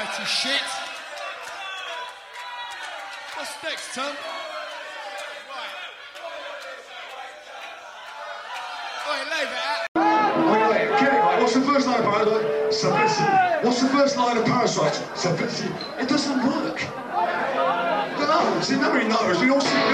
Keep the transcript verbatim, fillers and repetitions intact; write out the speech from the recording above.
dirty shit. What's next, Tom? Right. Oi, leave it out. Wait, wait, get it right. What's the first line of Parasite? Subversive. What's the first line of Parasite? Subversive. It doesn't work. No, see, nobody knows. We all see.